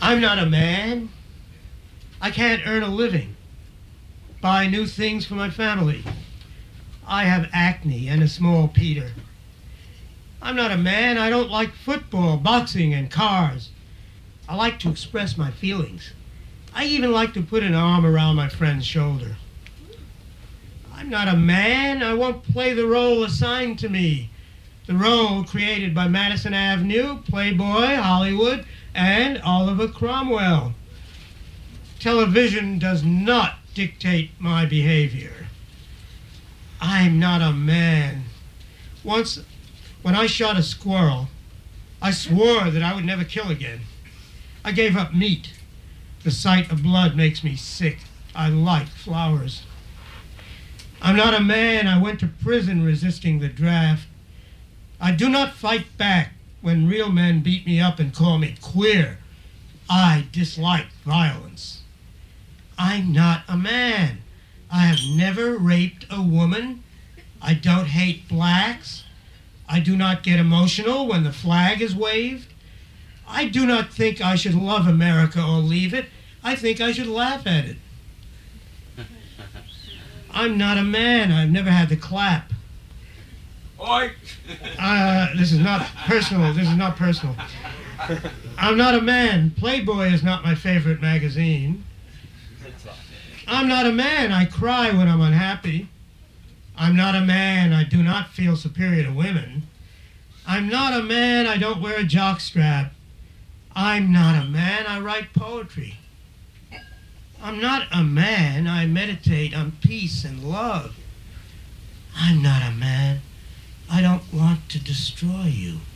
I'm not a man. I can't earn a living. Buy new things for my family. I have acne and a small Peter. I'm not a man. I don't like football, boxing, and cars. I like to express my feelings. I even like to put an arm around my friend's shoulder. I'm not a man. I won't play the role assigned to me. The role created by Madison Avenue, Playboy, Hollywood, and Oliver Cromwell. Television does not dictate my behavior. I'm not a man. Once, when I shot a squirrel, I swore that I would never kill again. I gave up meat. The sight of blood makes me sick. I like flowers. I'm not a man. I went to prison resisting the draft. I do not fight back when real men beat me up and call me queer. I dislike violence. I'm not a man. I have never raped a woman. I don't hate blacks. I do not get emotional when the flag is waved. I do not think I should love America or leave it. I think I should laugh at it. I'm not a man. I've never had the clap. Oi! This is not personal. This is not personal. I'm not a man. Playboy is not my favorite magazine. I'm not a man. I cry when I'm unhappy. I'm not a man. I do not feel superior to women. I'm not a man. I don't wear a jockstrap. I'm not a man. I write poetry. I'm not a man. I meditate on peace and love. I'm not a man. I don't want to destroy you.